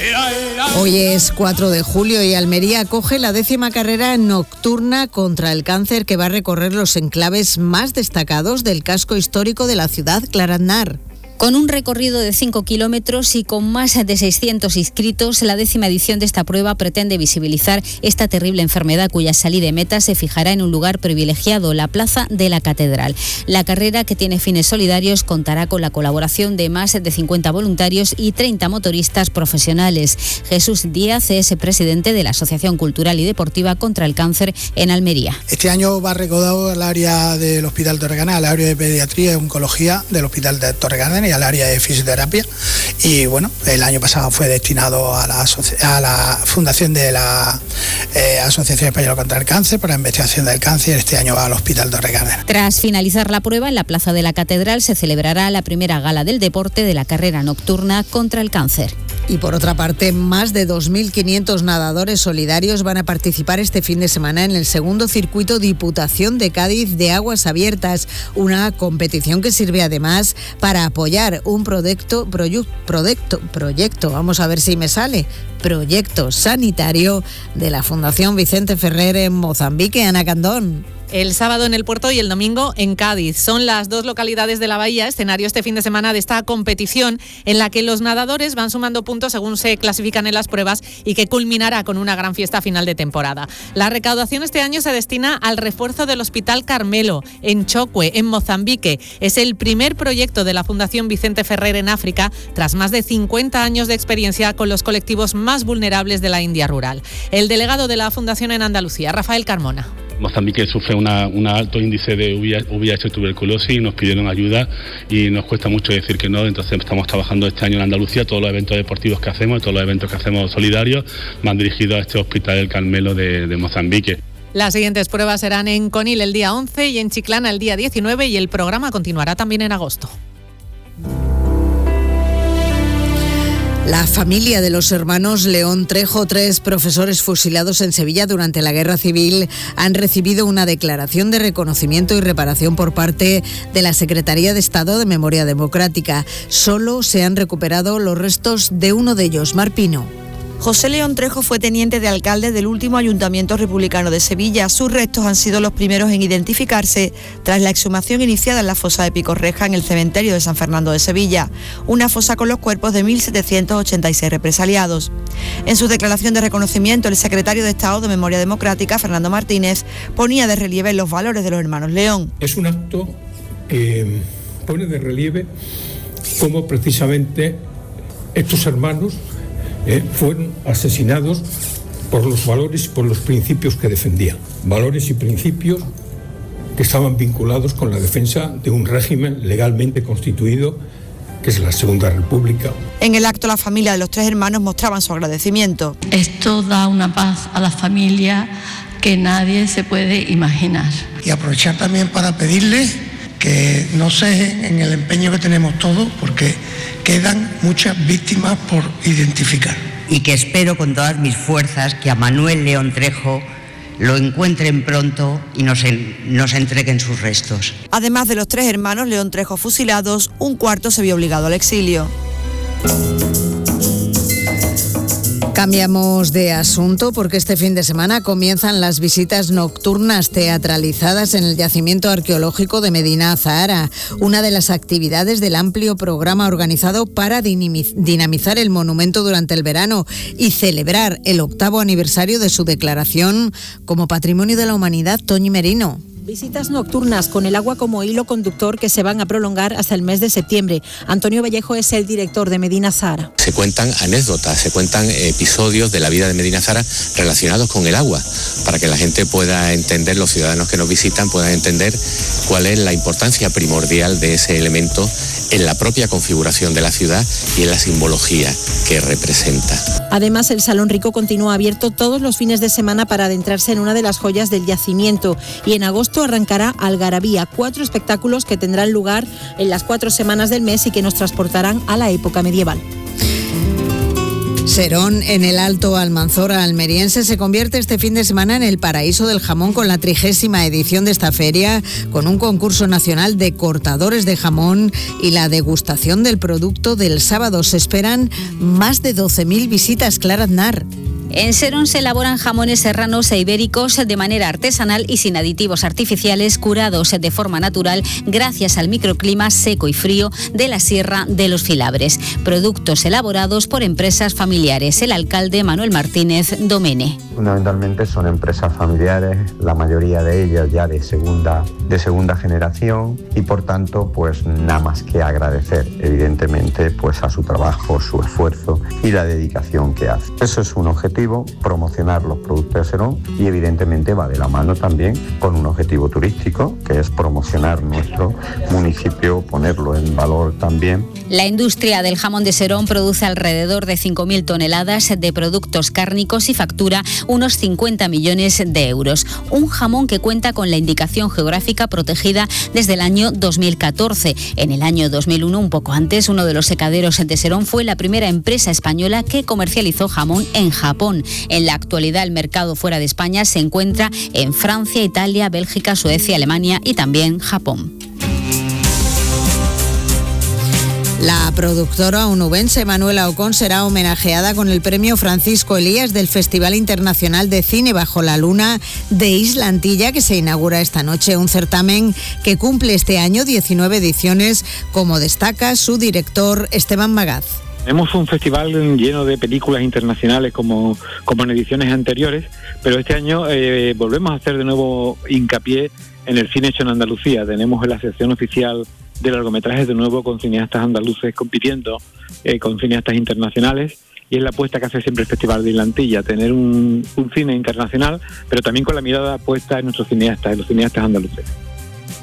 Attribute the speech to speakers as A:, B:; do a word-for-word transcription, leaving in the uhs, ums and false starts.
A: Hoy es cuatro de julio y Almería acoge la décima carrera nocturna contra el cáncer que va a recorrer los enclaves más destacados del casco histórico de la ciudad, Clarandar.
B: Con un recorrido de cinco kilómetros y con más de seiscientos inscritos, la décima edición de esta prueba pretende visibilizar esta terrible enfermedad cuya salida y meta se fijará en un lugar privilegiado, la Plaza de la Catedral. La carrera, que tiene fines solidarios, contará con la colaboración de más de cincuenta voluntarios y treinta motoristas profesionales. Jesús Díaz es presidente de la Asociación Cultural y Deportiva contra el Cáncer en Almería.
C: Este año va recaudado al área del Hospital Torregana, al área de Pediatría y Oncología del Hospital de Torregana y al área de fisioterapia, y bueno, el año pasado fue destinado a la, a la fundación de la eh, Asociación Española contra el Cáncer para la investigación del cáncer. Este año va al Hospital Torregana.
B: Tras finalizar la prueba, en la Plaza de la Catedral se celebrará la primera gala del deporte de la carrera nocturna contra el cáncer.
A: Y por otra parte, más de dos mil quinientos nadadores solidarios van a participar este fin de semana en el segundo circuito Diputación de Cádiz de Aguas Abiertas, una competición que sirve además para apoyar un proyecto, proyecto, proyecto, vamos a ver si me sale, proyecto sanitario de la Fundación Vicente Ferrer en Mozambique. Ana Candón.
D: El sábado en el Puerto y el domingo en Cádiz. Son las dos localidades de la bahía escenario este fin de semana de esta competición en la que los nadadores van sumando puntos según se clasifican en las pruebas y que culminará con una gran fiesta final de temporada. La recaudación este año se destina al refuerzo del Hospital Carmelo en Chocue, en Mozambique. Es el primer proyecto de la Fundación Vicente Ferrer en África tras más de cincuenta años de experiencia con los colectivos más vulnerables de la India rural. El delegado de la Fundación en Andalucía, Rafael Carmona.
E: Mozambique sufre una, un alto índice de V I H tuberculosis y nos pidieron ayuda y nos cuesta mucho decir que no, entonces estamos trabajando este año en Andalucía. Todos los eventos deportivos que hacemos, todos los eventos que hacemos solidarios van dirigidos a este Hospital del Carmelo de, de Mozambique.
D: Las siguientes pruebas serán en Conil el día once y en Chiclana el día diecinueve, y el programa continuará también en agosto.
A: La familia de los hermanos León Trejo, tres profesores fusilados en Sevilla durante la Guerra Civil, han recibido una declaración de reconocimiento y reparación por parte de la Secretaría de Estado de Memoria Democrática. Solo se han recuperado los restos de uno de ellos, Mar Pino.
F: José León Trejo fue teniente de alcalde del último Ayuntamiento Republicano de Sevilla. Sus restos han sido los primeros en identificarse tras la exhumación iniciada en la fosa de Picorreja en el cementerio de San Fernando de Sevilla, una fosa con los cuerpos de mil setecientos ochenta y seis represaliados. En su declaración de reconocimiento, el secretario de Estado de Memoria Democrática, Fernando Martínez, ponía de relieve los valores de los hermanos León.
G: Es un acto que pone de relieve cómo precisamente estos hermanos Eh, fueron asesinados por los valores y por los principios que defendían. Valores y principios que estaban vinculados con la defensa de un régimen legalmente constituido, que es la Segunda República.
F: En el acto, la familia de los tres hermanos mostraban su agradecimiento.
H: Esto da una paz a la familia que nadie se puede imaginar.
I: Y aprovechar también para pedirles que no cejen en el empeño que tenemos todos, porque quedan muchas víctimas por identificar.
J: Y que espero con todas mis fuerzas que a Manuel León Trejo lo encuentren pronto y nos, en, nos entreguen sus restos.
F: Además de los tres hermanos León Trejo fusilados, un cuarto se vio obligado al exilio.
A: Cambiamos de asunto porque este fin de semana comienzan las visitas nocturnas teatralizadas en el yacimiento arqueológico de Medina Zahara, una de las actividades del amplio programa organizado para dinamizar el monumento durante el verano y celebrar el octavo aniversario de su declaración como Patrimonio de la Humanidad. Toñi Merino.
K: Visitas nocturnas con el agua como hilo conductor que se van a prolongar hasta el mes de septiembre. Antonio Vallejo es el director de Medina Zahara.
L: Se cuentan anécdotas, se cuentan episodios de la vida de Medina Zahara relacionados con el agua, para que la gente pueda entender, los ciudadanos que nos visitan puedan entender cuál es la importancia primordial de ese elemento en la propia configuración de la ciudad y en la simbología que representa.
K: Además, el Salón Rico continúa abierto todos los fines de semana para adentrarse en una de las joyas del yacimiento, y en agosto arrancará Algarabía, cuatro espectáculos que tendrán lugar en las cuatro semanas del mes y que nos transportarán a la época medieval.
A: Serón, en el Alto Almanzora almeriense, se convierte este fin de semana en el paraíso del jamón con la trigésima edición de esta feria, con un concurso nacional de cortadores de jamón y la degustación del producto del sábado. Se esperan más de doce mil visitas. Clara Aznar.
B: En Serón se elaboran jamones serranos e ibéricos de manera artesanal y sin aditivos artificiales, curados de forma natural gracias al microclima seco y frío de la Sierra de los Filabres. Productos elaborados por empresas familiares. El alcalde Manuel Martínez Domene.
M: Fundamentalmente son empresas familiares, la mayoría de ellas ya de segunda, de segunda generación, y por tanto pues nada más que agradecer evidentemente pues a su trabajo, su esfuerzo y la dedicación que hace. Eso es un objetivo, promocionar los productos de Serón, y evidentemente va de la mano también con un objetivo turístico, que es promocionar nuestro municipio, ponerlo en valor también.
B: La industria del jamón de Serón produce alrededor de cinco mil toneladas de productos cárnicos y factura unos cincuenta millones de euros. Un jamón que cuenta con la indicación geográfica protegida desde el año dos mil catorce. En el año dos mil uno, un poco antes, uno de los secaderos de Serón fue la primera empresa española que comercializó jamón en Japón. En la actualidad, el mercado fuera de España se encuentra en Francia, Italia, Bélgica, Suecia, Alemania y también Japón.
A: La productora onubense Manuela Ocón será homenajeada con el premio Francisco Elías del Festival Internacional de Cine Bajo la Luna de Isla Antilla, que se inaugura esta noche, un certamen que cumple este año diecinueve ediciones, como destaca su director Esteban Magaz.
N: Tenemos un festival lleno de películas internacionales como, como en ediciones anteriores, pero este año eh, volvemos a hacer de nuevo hincapié en el cine hecho en Andalucía. Tenemos la sección oficial de largometrajes de nuevo con cineastas andaluces compitiendo eh, con cineastas internacionales, y es la apuesta que hace siempre el Festival de Isla Antilla, tener un, un cine internacional, pero también con la mirada puesta en nuestros cineastas, en los cineastas andaluces.